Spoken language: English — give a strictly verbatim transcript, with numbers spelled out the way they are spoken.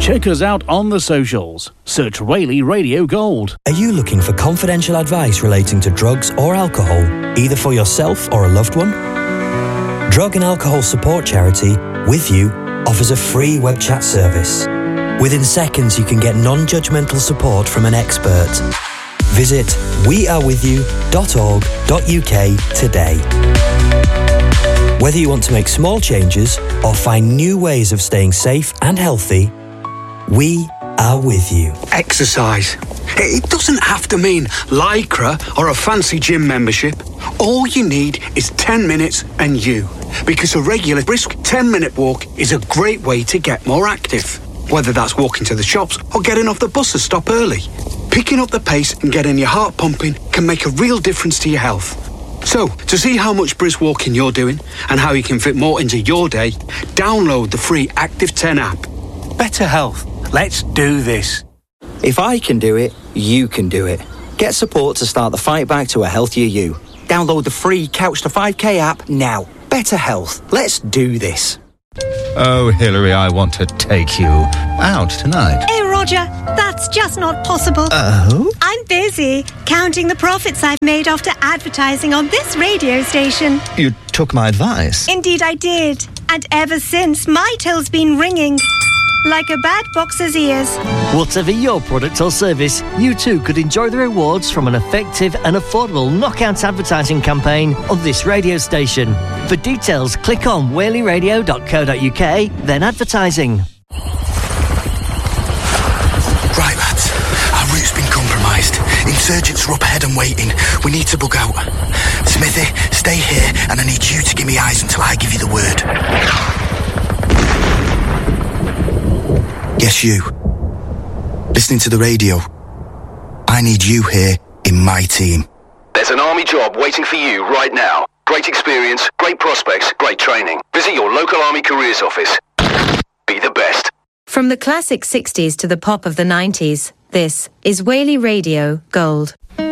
Check us out on the socials. Search Whaley Radio Gold. Are you looking for confidential advice relating to drugs or alcohol, either for yourself or a loved one? Drug and Alcohol Support Charity, With You, offers a free web chat service. Within seconds, you can get non-judgmental support from an expert. Visit we are with you dot org dot U K today. Whether you want to make small changes or find new ways of staying safe and healthy, we are with you. Exercise. It doesn't have to mean Lycra or a fancy gym membership. All you need is ten minutes and you. Because a regular brisk ten minute walk is a great way to get more active. Whether that's walking to the shops or getting off the bus to stop early. Picking up the pace and getting your heart pumping can make a real difference to your health. So, to see how much brisk walking you're doing and how you can fit more into your day, download the free Active ten app. Better health. Let's do this. If I can do it, you can do it. Get support to start the fight back to a healthier you. Download the free Couch to five K app now. Better health. Let's do this. Oh, Hillary, I want to take you out tonight. Hey, Roger, that's just not possible. Oh? I'm busy counting the profits I've made after advertising on this radio station. You took my advice. Indeed I did. And ever since, my tail's been ringing. Like a bad boxer's ears. Whatever your product or service, you too could enjoy the rewards from an effective and affordable knockout advertising campaign on this radio station. For details, click on whaley radio dot co dot U K, then advertising. Right, lads. Our route's been compromised. Insurgents are up ahead and waiting. We need to bug out. Smithy, stay here, and I need you to give me eyes until I give you the word. Yes, you. Listening to the radio. I need you here in my team. There's an army job waiting for you right now. Great experience, great prospects, great training. Visit your local Army Careers office. Be the best. From the classic sixties to the pop of the nineties, this is Whaley Radio Gold.